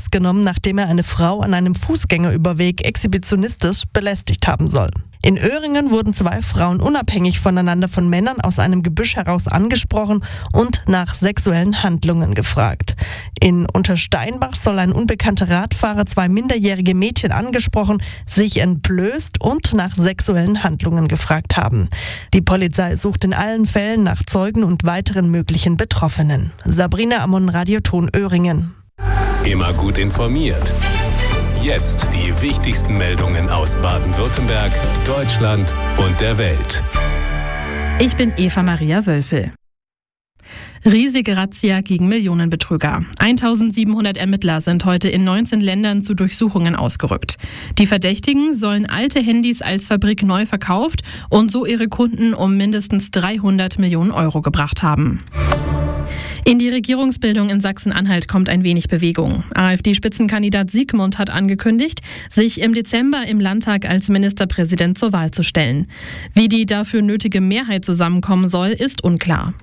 festgenommen, nachdem er eine Frau an einem Fußgängerüberweg exhibitionistisch belästigt haben soll. In Öhringen wurden 2 Frauen unabhängig voneinander von Männern aus einem Gebüsch heraus angesprochen und nach sexuellen Handlungen gefragt. In Untersteinbach soll ein unbekannter Radfahrer 2 minderjährige Mädchen angesprochen, sich entblößt und nach sexuellen Handlungen gefragt haben. Die Polizei sucht in allen Fällen nach Zeugen und weiteren möglichen Betroffenen. Sabrina Ammon, Radioton Öhringen. Immer gut informiert. Jetzt die wichtigsten Meldungen aus Baden-Württemberg, Deutschland und der Welt. Ich bin Eva Maria Wölfel. Riesige Razzia gegen Millionenbetrüger. 1700 Ermittler sind heute in 19 Ländern zu Durchsuchungen ausgerückt. Die Verdächtigen sollen alte Handys als Fabrik neu verkauft und so ihre Kunden um mindestens 300 Millionen Euro gebracht haben. In die Regierungsbildung in Sachsen-Anhalt kommt ein wenig Bewegung. AfD-Spitzenkandidat Siegmund hat angekündigt, sich im Dezember im Landtag als Ministerpräsident zur Wahl zu stellen. Wie die dafür nötige Mehrheit zusammenkommen soll, ist unklar.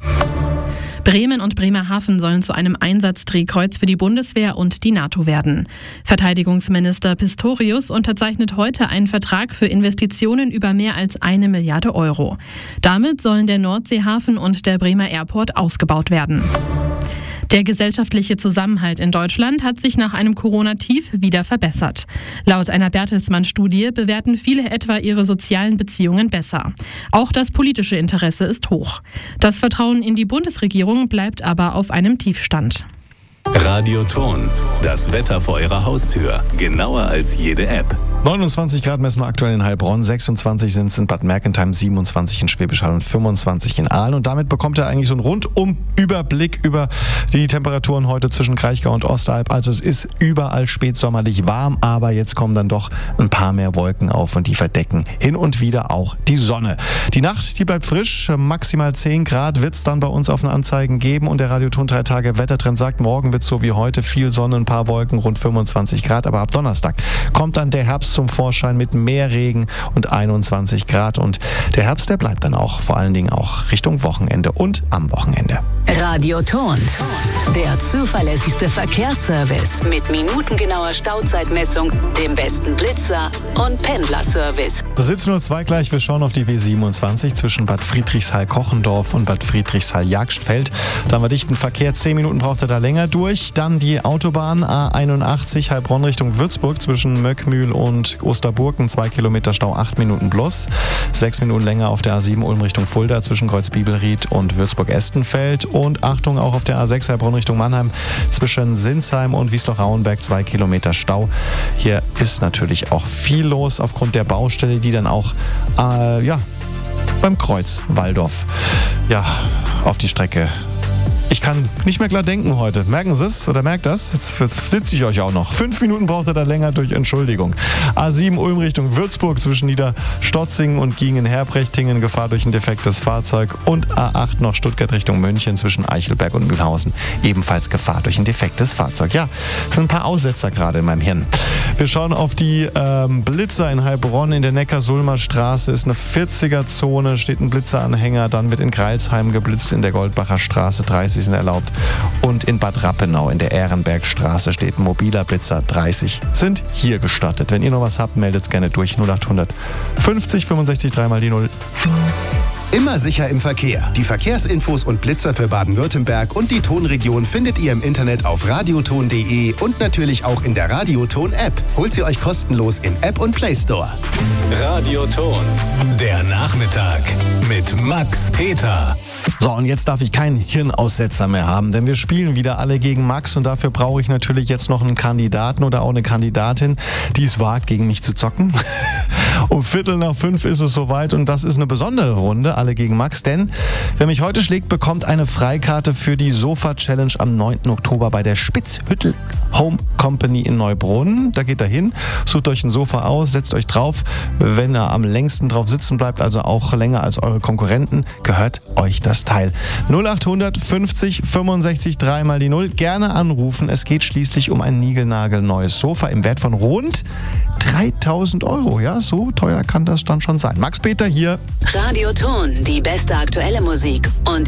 Bremen und Bremerhaven sollen zu einem Einsatzdrehkreuz für die Bundeswehr und die NATO werden. Verteidigungsminister Pistorius unterzeichnet heute einen Vertrag für Investitionen über mehr als 1 Milliarde Euro. Damit sollen der Nordseehafen und der Bremer Airport ausgebaut werden. Der gesellschaftliche Zusammenhalt in Deutschland hat sich nach einem Corona-Tief wieder verbessert. Laut einer Bertelsmann-Studie bewerten viele etwa ihre sozialen Beziehungen besser. Auch das politische Interesse ist hoch. Das Vertrauen in die Bundesregierung bleibt aber auf einem Tiefstand. Radioton, das Wetter vor Ihrer Haustür. Genauer als jede App. 29 Grad messen wir aktuell in Heilbronn, 26 sind es in Bad Mergentheim, 27 in Schwäbisch Hall und 25 in Aalen. Und damit bekommt er eigentlich so einen Rundum-Überblick über die Temperaturen heute zwischen Kraichgau und Ostalb. Also es ist überall spätsommerlich warm, aber jetzt kommen dann doch ein paar mehr Wolken auf und die verdecken hin und wieder auch die Sonne. Die Nacht, die bleibt frisch, maximal 10 Grad wird es dann bei uns auf den Anzeigen geben. Und der Radioton 3 Tage Wettertrend sagt, morgen wird es so wie heute, viel Sonne, ein paar Wolken, rund 25 Grad. Aber ab Donnerstag kommt dann der Herbst zum Vorschein mit mehr Regen und 21 Grad. Und der Herbst, der bleibt dann auch, vor allen Dingen auch Richtung Wochenende und am Wochenende. Radioton, der zuverlässigste Verkehrsservice mit minutengenauer Stauzeitmessung, dem besten Blitzer und Pendlerservice. 17:02 Uhr gleich, wir schauen auf die W27 zwischen Bad Friedrichshall-Kochendorf und Bad Friedrichshall-Jagstfeld. Da haben wir dichten Verkehr, 10 Minuten braucht er da länger durch. Dann die Autobahn A81 Heilbronn Richtung Würzburg zwischen Möckmühl und Osterburgen, 2 Kilometer Stau, 8 Minuten plus. 6 Minuten länger auf der A7 Ulm Richtung Fulda zwischen Kreuzbibelried und Würzburg-Estenfeld. Und Achtung, auch auf der A6 Heilbronn Richtung Mannheim zwischen Sinsheim und Wiesloch-Rauenberg, 2 Kilometer Stau. Hier ist natürlich auch viel los aufgrund der Baustelle, die dann auch beim Kreuz Walldorf auf die Strecke. Ich kann nicht mehr klar denken heute. Merken Sie es oder merkt das? Jetzt sitze ich euch auch noch. 5 Minuten braucht er da länger durch Entschuldigung. A7 Ulm Richtung Würzburg zwischen Niederstotzingen und Giengen-Herbrechtingen, Gefahr durch ein defektes Fahrzeug. Und A8 noch Stuttgart Richtung München zwischen Eichelberg und Mühlhausen, ebenfalls Gefahr durch ein defektes Fahrzeug. Ja, es sind ein paar Aussetzer gerade in meinem Hirn. Wir schauen auf die Blitzer in Heilbronn. In der Neckar-Sulmer Straße ist eine 40er-Zone, steht ein Blitzeranhänger. Dann wird in Greilsheim geblitzt, in der Goldbacher Straße 30 sind erlaubt. Und in Bad Rappenau in der Ehrenbergstraße steht ein mobiler Blitzer. 30 sind hier gestattet. Wenn ihr noch was habt, meldet es gerne durch. 0800 50 65 3 mal die 0. Immer sicher im Verkehr. Die Verkehrsinfos und Blitzer für Baden-Württemberg und die Tonregion findet ihr im Internet auf radioton.de und natürlich auch in der Radioton-App. Holt sie euch kostenlos im App und Play Store. Radioton, der Nachmittag mit Max Peter. So, und jetzt darf ich keinen Hirnaussetzer mehr haben, denn wir spielen wieder alle gegen Max und dafür brauche ich natürlich jetzt noch einen Kandidaten oder auch eine Kandidatin, die es wagt, gegen mich zu zocken. Um 4:45 ist es soweit und das ist eine besondere Runde, alle gegen Max, denn wer mich heute schlägt, bekommt eine Freikarte für die Sofa-Challenge am 9. Oktober bei der Spitzhüttel Home Company in Neubrunn. Da geht er hin, sucht euch ein Sofa aus, setzt euch drauf. Wenn er am längsten drauf sitzen bleibt, also auch länger als eure Konkurrenten, gehört euch das Teil. 0800 50 65 3 mal die 0. Gerne anrufen. Es geht schließlich um ein niegelnagelneues Sofa im Wert von rund 3.000 Euro. Ja, so teuer kann das dann schon sein. Max Peter hier. Radioton, die beste aktuelle Musik und